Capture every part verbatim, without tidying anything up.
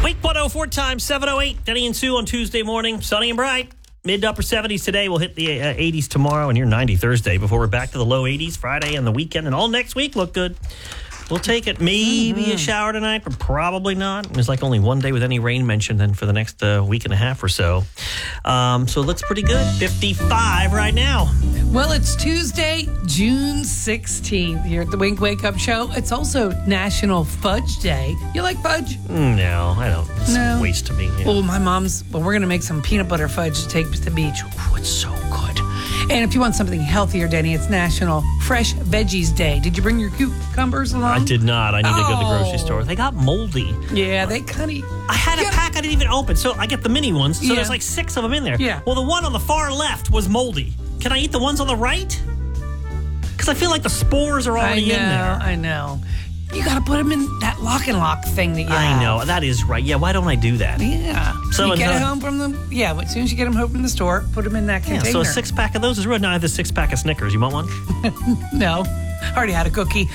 Wake one oh four times seven oh eight. Denny and Sue on Tuesday morning. Sunny and bright. Mid to upper seventies today. We'll hit the uh, eighties tomorrow and near ninety Thursday before we're back to the low eighties Friday and the weekend. And all next week look good. We'll take it. Maybe mm-hmm. a shower tonight, but probably not. There's like only one day with any rain mentioned then for the next uh, week and a half or so. Um, so it looks pretty good. fifty-five right now. Well, it's Tuesday, June sixteenth here at the Wink Wake Up Show. It's also National Fudge Day. You like fudge? No, I don't. It's no. a waste to me. Yeah. Well, my mom's, well, we're going to make some peanut butter fudge to take to the beach. Ooh, it's so good. And if you want something healthier, Denny, it's National Fresh Veggies Day. Did you bring your cucumbers along? I did not. I need oh. to go to the grocery store. Oh. They got moldy. Yeah, they kind of... I had a pack I didn't even open, so I get the mini ones. So yeah. there's like six of them in there. Yeah. Well, the one on the far left was moldy. Can I eat the ones on the right? Because I feel like the spores are already I know, in there. I know. You got to put them in that lock and lock thing that you I have. know. That is right. Yeah, why don't I do that? Yeah. So you get uh, it home from them. Yeah, as soon as you get them home from the store, put them in that yeah, container. so a six-pack of those is real. Now I have the six-pack of Snickers. You want one? No. Already had a cookie.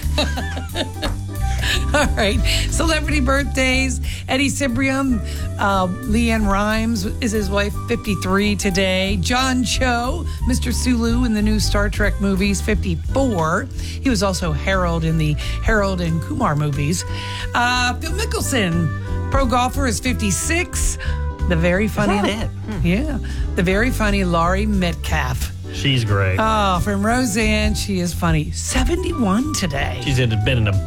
All right. Celebrity birthdays. Eddie Cibrian, uh, Leanne Rimes is his wife, fifty-three today. John Cho, Mister Sulu in the new Star Trek movies, fifty-four. He was also Harold in the Harold and Kumar movies. Uh, Phil Mickelson, pro golfer, is fifty-six. The very funny... Is that it? Hmm. Yeah. The very funny Laurie Metcalf. She's great. Oh, from Roseanne, she is funny. seventy-one today. She's been in a